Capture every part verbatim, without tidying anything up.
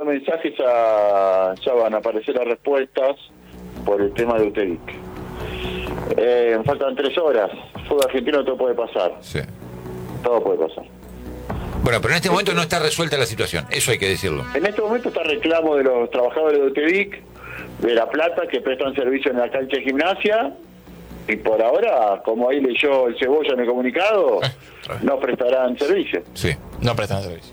mensajes, a, ya van a aparecer las respuestas por el tema de Utevic. Eh, me faltan tres horas. Fútbol argentino, todo puede pasar. Sí. Todo puede pasar. Bueno, pero en este momento no está resuelta la situación, eso hay que decirlo. En este momento está reclamo de los trabajadores de Utevic, de La Plata, que prestan servicio en la cancha de gimnasia, y por ahora, como ahí leyó el Cebolla en el comunicado, eh, no prestarán servicio. Sí, no prestan servicio.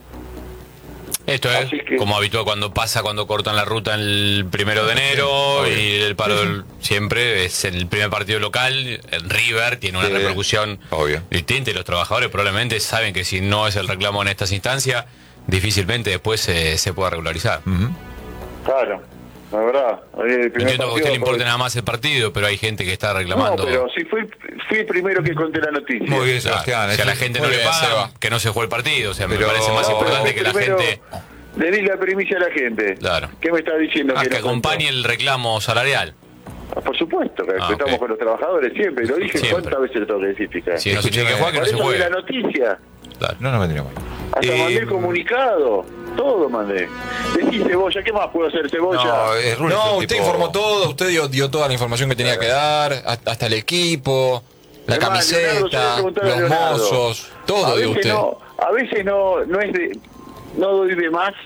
Esto es que, como habitual cuando pasa cuando cortan la ruta el primero de enero, sí, y el paro del, siempre es el primer partido local, en River, tiene una sí, repercusión obvio. distinta, y los trabajadores probablemente saben que si no es el reclamo en estas instancias, difícilmente después se, se pueda regularizar. Uh-huh. Claro, la verdad. Entiendo que a usted le importa nada más el partido, pero hay gente que está reclamando. No, pero si fui, fui el primero que conté la noticia. Muy bien, Sebastián. Si a la gente no le paga, que no se juegue el partido. O sea, pero me parece más importante que la gente... Le di la primicia a la gente. Claro. ¿Qué me está diciendo? Ah, que que acompañe el reclamo salarial. Por supuesto, que ah, estamos okay. con los trabajadores siempre. Lo dije, siempre. ¿Cuántas veces lo tengo que decir, fíjate? Si no se tiene que jugar, que no se juegue. la noticia. Claro. No, no me tenía mal. Hasta eh, mandé el comunicado. Todo mandé. Decí Cebolla, ¿qué más puedo hacer, Cebolla? No, es no usted tipo... informó todo, usted dio, dio toda la información que tenía que dar, hasta el equipo, la Además, camiseta, los mozos, todo dio usted. No, a veces no, no es de... No doy de más.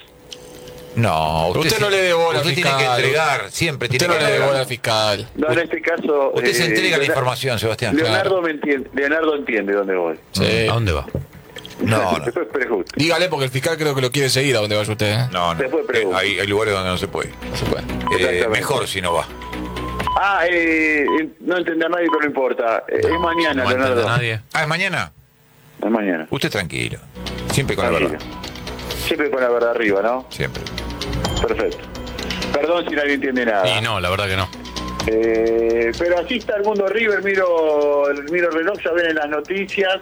No, usted, usted no le dé bola al fiscal. Usted tiene que entregar, siempre tiene usted que no entregar. le dé bola al fiscal. No, en este caso... Usted eh, se entrega eh, la información, Sebastián. Leonardo claro. me entiende, Leonardo entiende dónde voy. Sí. ¿A dónde va? No, no. Dígale, porque el fiscal creo que lo quiere seguir a donde vaya usted. ¿eh? No, no. Eh, hay, hay lugares donde no se puede. No se puede. Eh, mejor si no va. Ah, eh, no entender a nadie, pero no importa. Eh, no, es mañana, no Leonardo. Nadie. Ah, ¿es mañana? Es mañana. Usted tranquilo. Siempre con tranquilo. la verdad. Siempre con la verdad arriba, ¿no? Siempre. Perfecto. Perdón si nadie entiende nada. Sí, no, la verdad que no. Eh, pero así está el mundo River, miro, miro el reloj, ya ven en las noticias.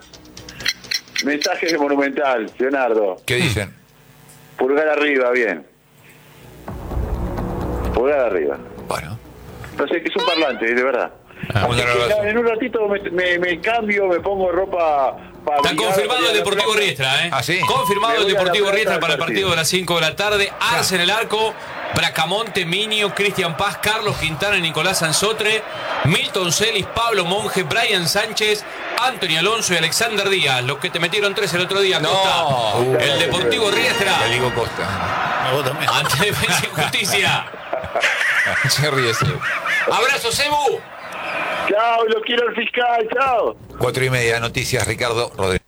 Mensajes de Monumental, Leonardo. ¿Qué dicen? Pulgar arriba, bien. Pulgar arriba. Bueno. No sé, que es un parlante, de verdad. Ah, un que, en un ratito me, me, me cambio, me pongo ropa... Está confirmado el Deportivo Riestra, ¿eh? ¿Ah, sí? Confirmado el Deportivo Riestra para el partido de las cinco de la tarde. Arce en el arco, Bracamonte, Minio, Cristian Paz, Carlos Quintana, Nicolás Sansotre, Milton Celis, Pablo Monge, Brian Sánchez, Anthony Alonso y Alexander Díaz. Los que te metieron tres el otro día, Costa. No, uh, el Deportivo Riestra. Le digo Costa. No, también. Ante Defensa y Justicia. Se ríe, sí. Abrazo, Cebu. Chao, lo quiero el fiscal, chao. Cuatro y media, noticias, Ricardo Rodríguez.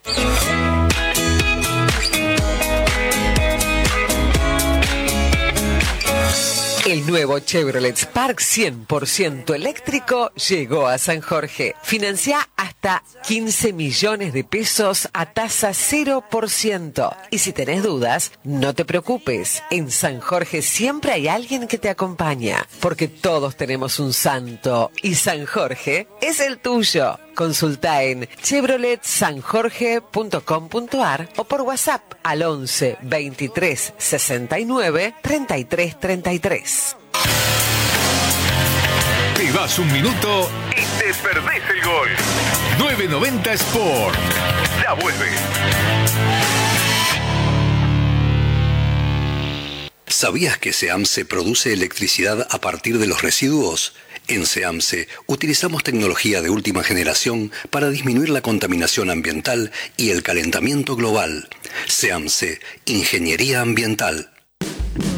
El nuevo Chevrolet Spark cien por ciento eléctrico llegó a San Jorge. Financia hasta quince millones de pesos a tasa cero por ciento. Y si tenés dudas, no te preocupes. En San Jorge siempre hay alguien que te acompaña. Porque todos tenemos un santo. Y San Jorge es el tuyo. Consulta en chevrolet san jorge punto com punto ar o por WhatsApp al once veintitrés sesenta y nueve treinta y tres treinta y tres. Te vas un minuto y te perdés el gol. nueve noventa Sport. Ya vuelve. ¿Sabías que SEAMSE produce electricidad a partir de los residuos? En SEAMSE utilizamos tecnología de última generación para disminuir la contaminación ambiental y el calentamiento global. SEAMSE, Ingeniería Ambiental.